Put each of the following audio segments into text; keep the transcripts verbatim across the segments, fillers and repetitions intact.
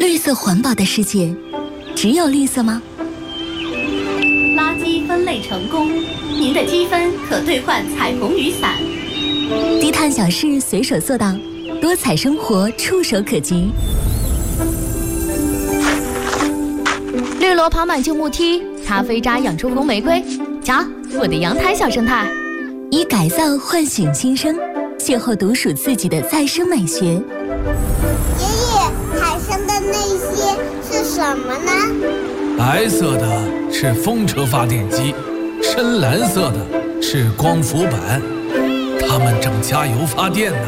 绿色环保的世界，只有绿色吗？ 垃圾分类成功，您的积分可兑换彩虹雨伞。 低碳小事随手做到，多彩生活触手可及。 绿萝跑满旧木梯，咖啡渣养出红玫瑰。瞧，我的阳台小生态。 以改造唤醒新生，邂逅独属自己的再生美学。 爷爷，海上的那些是什么呢？ 白色的是风车发电机，深蓝色的是光伏板，它们正加油发电呢。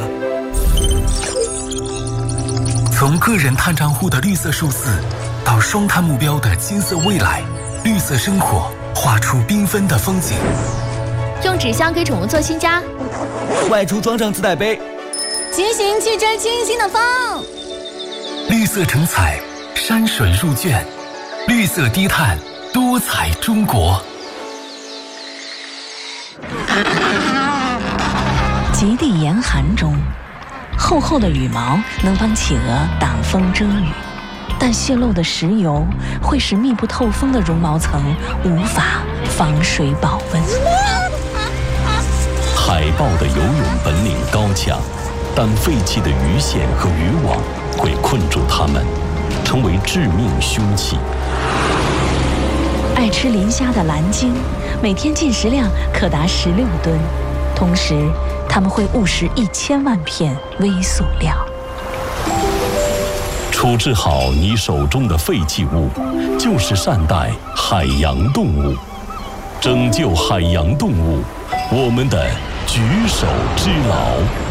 从个人碳账户的绿色数字，到双碳目标的金色未来，绿色生活画出缤纷的风景。 用纸箱给宠物做新家， 外出装上自带杯， 骑行去追清新的风。 绿色成彩，山水入卷，绿色低碳，多彩中国。 极地严寒中，厚厚的羽毛能帮企鹅挡风遮雨，但泄漏的石油会使密不透风的绒毛层无法防水保温。 海豹的游泳本领高强，但废弃的鱼线和渔网会困住它们，成为致命凶器。 爱吃磷虾的蓝鲸，每天进食量可达十六吨，同时它们会误食一千万片微塑料。 处置好你手中的废弃物，就是善待海洋动物，拯救海洋动物，我们的举手之劳。